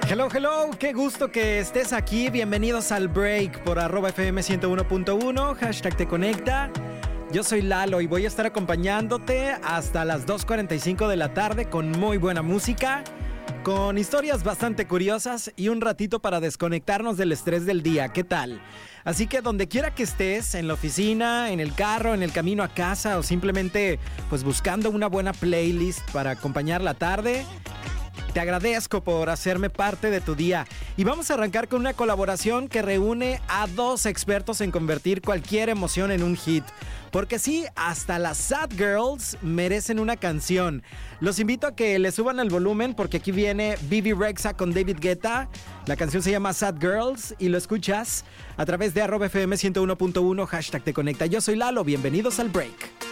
Hello, hello, qué gusto que estés aquí. Bienvenidos al Break por @FM 101.1, hashtag te conecta. Yo soy Lalo y voy a estar acompañándote hasta las 2:45 de la tarde con muy buena música, con historias bastante curiosas y un ratito para desconectarnos del estrés del día. ¿Qué tal? Así que donde quiera que estés, en la oficina, en el carro, en el camino a casa o simplemente pues buscando una buena playlist para acompañar la tarde, te agradezco por hacerme parte de tu día. Y vamos a arrancar con una colaboración que reúne a dos expertos en convertir cualquier emoción en un hit. Porque sí, hasta las Sad Girls merecen una canción. Los invito a que le suban el volumen porque aquí viene Bebe Rexha con David Guetta. La canción se llama Sad Girls y lo escuchas a través de @FM 101.1, hashtag te conecta. Yo soy Lalo, bienvenidos al Break.